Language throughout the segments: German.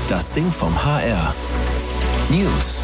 Das Ding vom HR. News.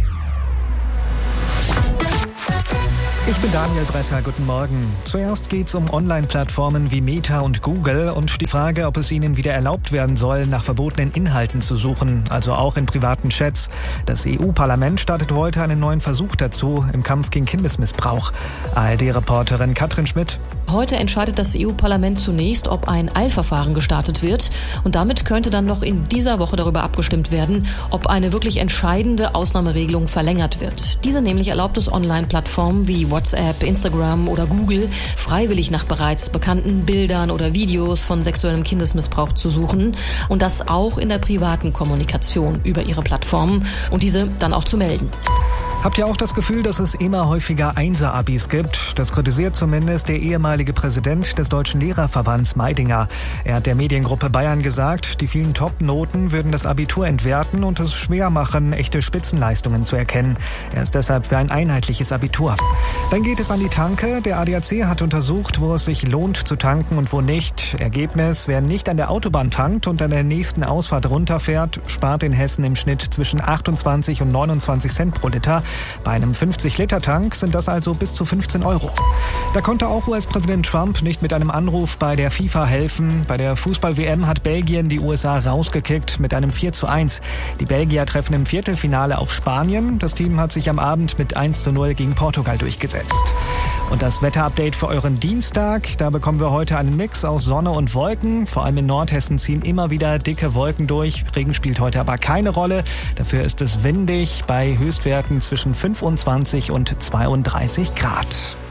Ich bin Daniel Bresser, guten Morgen. Zuerst geht's um Online-Plattformen wie Meta und Google und die Frage, ob es ihnen wieder erlaubt werden soll, nach verbotenen Inhalten zu suchen, also auch in privaten Chats. Das EU-Parlament startet heute einen neuen Versuch dazu im Kampf gegen Kindesmissbrauch. ARD-Reporterin Katrin Schmidt. Heute entscheidet das EU-Parlament zunächst, ob ein Eilverfahren gestartet wird. Und damit könnte dann noch in dieser Woche darüber abgestimmt werden, ob eine wirklich entscheidende Ausnahmeregelung verlängert wird. Diese nämlich erlaubt es Online-Plattformen wie WhatsApp, Instagram oder Google, freiwillig nach bereits bekannten Bildern oder Videos von sexuellem Kindesmissbrauch zu suchen. Und das auch in der privaten Kommunikation über ihre Plattformen und diese dann auch zu melden. Habt ihr auch das Gefühl, dass es immer häufiger Einser-Abis gibt? Das kritisiert zumindest der ehemalige Präsident des Deutschen Lehrerverbands Meidinger. Er hat der Mediengruppe Bayern gesagt, die vielen Top-Noten würden das Abitur entwerten und es schwer machen, echte Spitzenleistungen zu erkennen. Er ist deshalb für ein einheitliches Abitur. Dann geht es an die Tanke. Der ADAC hat untersucht, wo es sich lohnt zu tanken und wo nicht. Ergebnis: Wer nicht an der Autobahn tankt und an der nächsten Ausfahrt runterfährt, spart in Hessen im Schnitt zwischen 28 und 29 Cent pro Liter. Bei einem 50-Liter-Tank sind das also bis zu 15 Euro. Da konnte auch US-Präsident Trump nicht mit einem Anruf bei der FIFA helfen. Bei der Fußball-WM hat Belgien die USA rausgekickt mit einem 4:1. Die Belgier treffen im Viertelfinale auf Spanien. Das Team hat sich am Abend mit 1:0 gegen Portugal durchgesetzt. Und das Wetterupdate für euren Dienstag. Da bekommen wir heute einen Mix aus Sonne und Wolken. Vor allem in Nordhessen ziehen immer wieder dicke Wolken durch. Regen spielt heute aber keine Rolle. Dafür ist es windig bei Höchstwerten zwischen 25 und 32 Grad.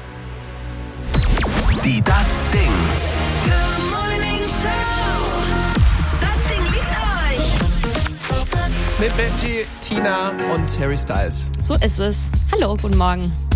Die Das Ding. Good Morning Show. Das Ding liebt euch. Mit Benji, Tina und Harry Styles. So ist es. Hallo, guten Morgen.